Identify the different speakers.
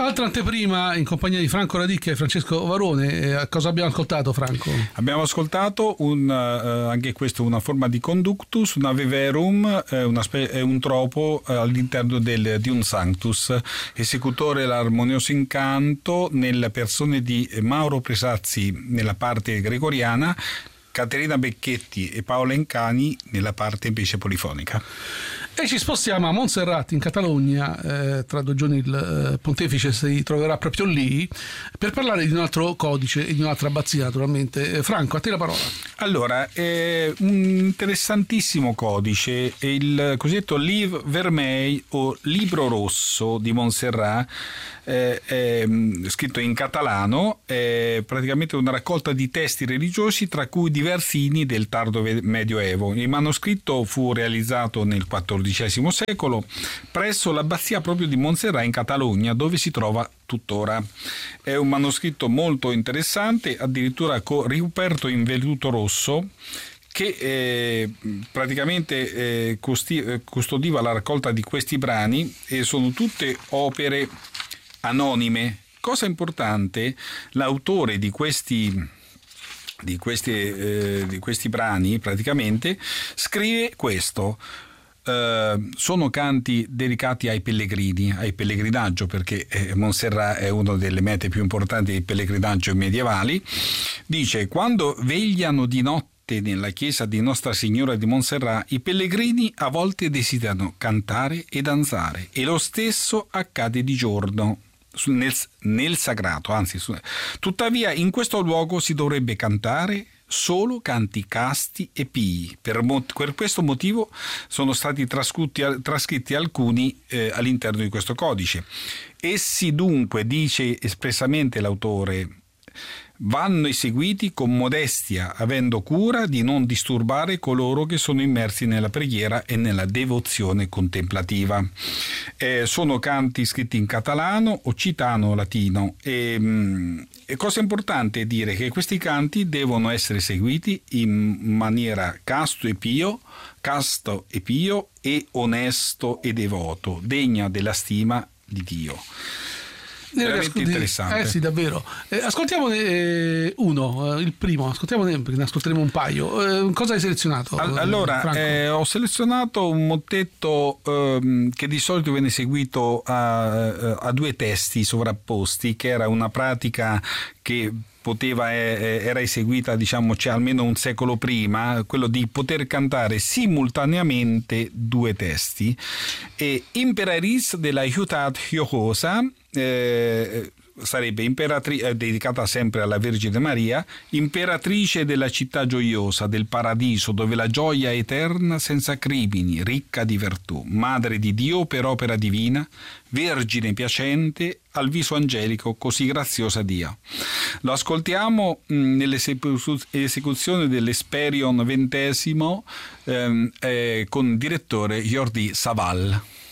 Speaker 1: un'altra anteprima in compagnia di Franco Radicchia e Francesco Varone. Cosa abbiamo ascoltato, Franco?
Speaker 2: Abbiamo ascoltato anche questo una forma di conductus, una viverum, un tropo all'interno di un sanctus. Esecutore l'armonioso incanto nella persone di Mauro Presazzi nella parte gregoriana, Caterina Becchetti e Paola Encani nella parte invece polifonica.
Speaker 1: E ci spostiamo a Montserrat in Catalogna, tra 2 giorni il pontefice si troverà proprio lì per parlare di un altro codice e di un'altra abbazia naturalmente. Franco, a te la parola.
Speaker 2: Allora, un interessantissimo codice, il cosiddetto Livre Vermeil o Libro Rosso di Montserrat, scritto in catalano, è praticamente una raccolta di testi religiosi tra cui diversi inni del tardo medioevo. Il manoscritto fu realizzato nel XIV secolo presso l'abbazia proprio di Montserrat in Catalogna, dove si trova tuttora. È un manoscritto molto interessante, addirittura ricoperto in velluto rosso, che praticamente custodiva la raccolta di questi brani, e sono tutte opere anonime. Cosa importante, l'autore di questi brani praticamente scrive questo: sono canti dedicati ai pellegrini, ai pellegrinaggio, perché Montserrat è una delle mete più importanti di pellegrinaggio medievali. Dice: quando vegliano di notte nella chiesa di Nostra Signora di Montserrat, i pellegrini a volte desiderano cantare e danzare, e lo stesso accade di giorno nel sagrato, tuttavia in questo luogo si dovrebbe cantare solo canti casti e pii. Per questo motivo sono stati trascritti alcuni all'interno di questo codice. Essi dunque, dice espressamente l'autore, vanno eseguiti con modestia, avendo cura di non disturbare coloro che sono immersi nella preghiera e nella devozione contemplativa. Sono canti scritti in catalano, occitano, latino, e cosa importante è dire che questi canti devono essere eseguiti in maniera casto e pio e onesto e devoto, degna della stima di Dio. Veramente interessante.
Speaker 1: Sì, davvero. Ascoltiamone uno, il primo, perché ne ascolteremo un paio. Cosa hai selezionato?
Speaker 2: Allora, ho selezionato un mottetto che di solito viene eseguito a 2 testi sovrapposti, che era una pratica che era eseguita, almeno un secolo prima, quello di poter cantare simultaneamente 2 testi. E Imperatrice della Ciutat Giocosa, sarebbe dedicata sempre alla Vergine Maria, imperatrice della città gioiosa, del paradiso, dove la gioia è eterna senza crimini, ricca di virtù, madre di Dio per opera divina, vergine piacente, al viso angelico, così graziosa Dio. Lo ascoltiamo nell'esecuzione dell'Esperion XX con direttore Jordi Savall.